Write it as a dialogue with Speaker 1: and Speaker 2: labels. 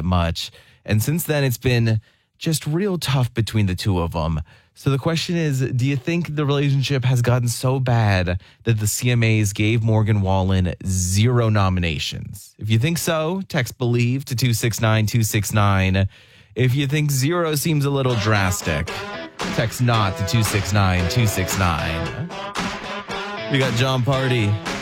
Speaker 1: that much. And since then, it's been just real tough between the two of them. So the question is, do you think the relationship has gotten so bad that the CMAs gave Morgan Wallen 0 nominations? If you think so, text BELIEVE to 269-269. If you think 0 seems a little drastic, text NOT to 269-269. We got John Party